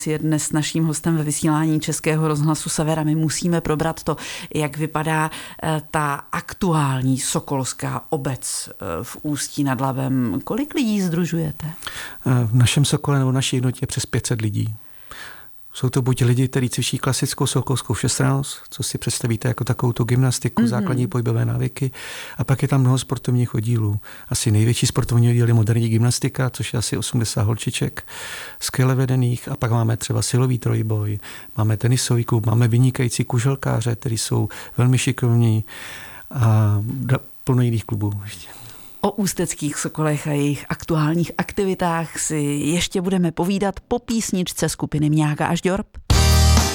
Je dnes naším hostem ve vysílání Českého rozhlasu Sever a my musíme probrat to, jak vypadá ta aktuální sokolská obec v Ústí nad Labem. Kolik lidí sdružujete? V našem Sokole nebo naší jednotě je přes 500 lidí. Jsou to buď lidi, kteří cvičí klasickou sokolskou všestrannost, co si představíte jako takovou tu gymnastiku, základní pohybové návyky, a pak je tam mnoho sportovních oddílů. Asi největší sportovní oddíl je moderní gymnastika, což je asi 80 holčiček, skvěle vedených, a pak máme třeba silový trojboj, máme tenisový klub, máme vynikající kuželkáře, kteří jsou velmi šikovní, a plno jiných klubů ještě. O ústeckých sokolech a jejich aktuálních aktivitách si ještě budeme povídat po písničce skupiny Mňága a Žďorb.